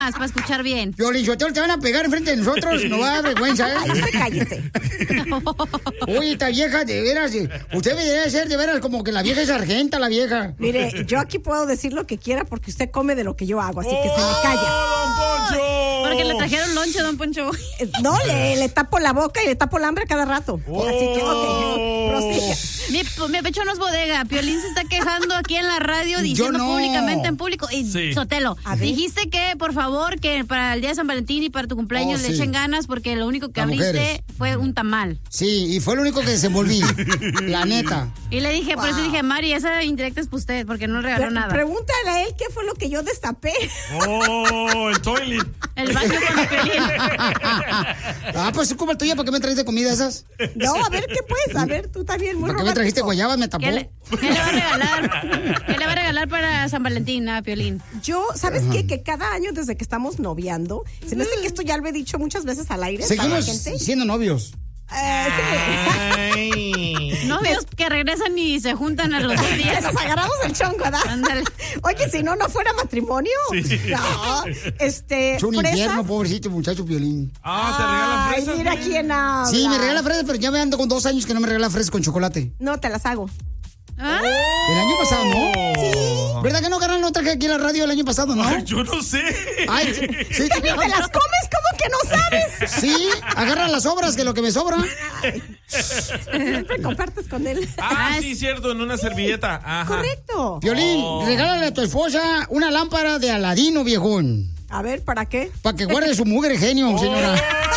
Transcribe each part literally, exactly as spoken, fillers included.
para escuchar bien. Piolín Sotelo, te van a pegar enfrente de nosotros, no va a dar vergüenza, ¿eh? Ay, usted cállese. Oye, esta vieja, de veras, usted debería ser de veras como que la vieja es sargenta, la vieja. Mire, yo aquí puedo decir lo que quiera porque usted come de lo que yo hago, así que se me calla. ¡Don Poncho! Porque le trajeron lonche, don Poncho. No, le, le tapo la boca y le tapo el hambre cada rato. Oh. Así que, ok, prosiga. Mi, mi pecho no es bodega. Piolín se está quejando aquí en la radio diciendo no. públicamente en público. Y Sí. Sotelo, A ver. dijiste que, por favor, que para el día de San Valentín y para tu cumpleaños Oh, le sí. echen ganas porque lo único que Las abriste mujeres. fue un tamal. Sí, y fue lo único que desenvolví, la neta. Y le dije, por eso dije, Mari, esa indirecta es para usted porque no le regaló Pre- nada. Pregúntale a él qué fue lo que yo destapé. ¡Oh, el toilet! El baño con Piolín. Ah, pues es como el tuyo, ¿para qué me trajiste comida esas? No, a ver, ¿qué puedes? A ver, tú también, muy ¿Para qué me trajiste romántico. guayabas? Me tapó. ¿Qué le, qué le va a regalar? ¿Qué le va a regalar para San Valentín a Piolín? Yo, ¿sabes qué? Que cada año desde que estamos noviando, se me hace que esto ya lo he dicho muchas veces al aire para la Seguimos gente. siendo novios. Eh, sí. Ay. Novios que regresan y se juntan a los dos Que días. nos agarramos el chongo, ¿verdad? Ándale. Oye, si no, no fuera matrimonio. Sí. No, este, Es un fresas. infierno, pobrecito muchacho Piolín. Ah, ¿te regalan Ay, fresas? mira güey? quién habla. Sí, me regala fresas, pero ya me ando con dos años que no me regala fresas con chocolate. No, te las hago. ¿Ah? El año pasado, ¿no? Sí. ¿Verdad que no, carnal? No traje aquí a la radio el año pasado, ¿no? Ay, yo no sé. Ay, sí, sí, ¿Qué ni te las comes? ¿Cómo que no sabes? sí, agarra las sobras, que lo que me sobra. Siempre compartes con él. Ah, sí, cierto, en una servilleta. Ajá. Correcto. Piolín, Oh. regálale a tu esposa una lámpara de Aladino, viejón. A ver, ¿para qué? Para que guarde su mugre genio, señora.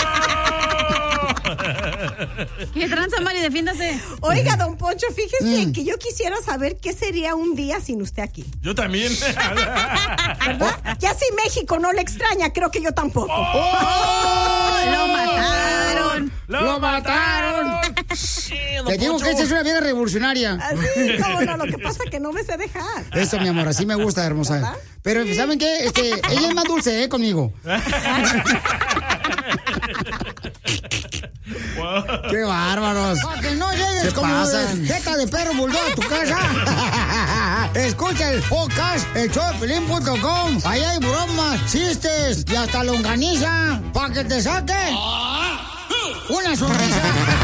¿Qué tranza, Mari? Defiéndase. Oiga, don Poncho, fíjese Mm. que yo quisiera saber qué sería un día sin usted aquí. Yo también. ¿Verdad? Ya si México no le extraña, creo que yo tampoco. ¡Oh! ¡Lo mataron! ¡Lo mataron! Te digo que esta es una vieja revolucionaria. Así, cómo no, lo que pasa es que no me sé dejar. Eso, mi amor, así me gusta, hermosa. ¿Verdad? Pero, ¿saben qué? Este, ella es más dulce, ¿eh? Conmigo. ¡Qué bárbaros! Para que no llegues Se como pasan. jeta de perro bulldog a tu casa. Escucha el podcast, el show de Piolín punto com. Ahí hay bromas, chistes y hasta longaniza para que te saque una sonrisa.